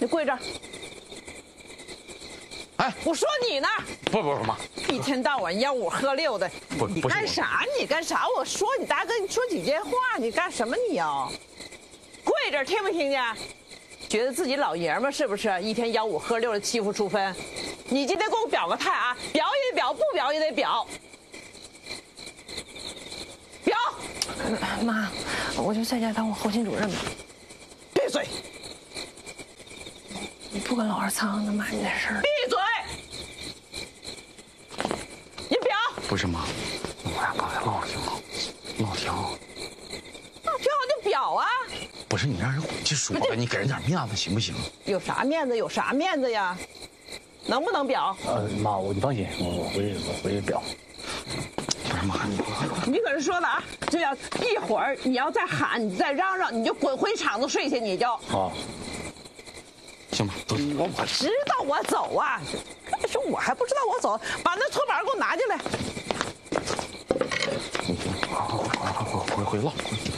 你跪这儿。 哎， 我说你呢。 不，妈， 一天到晚吆五喝六的，你干啥？你干啥？我说你大哥，你说几句话，你干什么你呀？跪这儿，听没听见？觉得自己老爷们儿是不是？一天吆五喝六的欺负淑芬，你今天给我表个态啊！表也得表，不表也得表。表。 妈，我就在家当我后勤主任吧。 闭嘴！ 你不跟老二藏着妈这件事儿。 闭嘴！你表。 不是妈，我俩刚才唠的挺好，唠挺好。 挺好就表啊！ 不是你让人回去说了，你给人点面子行不行？ 有啥面子？有啥面子呀？能不能表？ 妈，你放心，我回去表。 不是妈， 你可是说了啊，这要一会儿你要再喊，你再嚷嚷，你就滚回厂子睡去，你就。 啊。 行吧，都行。 我知道我走啊，干什么我还不知道我走？把那搓板给我拿进来。 回唠。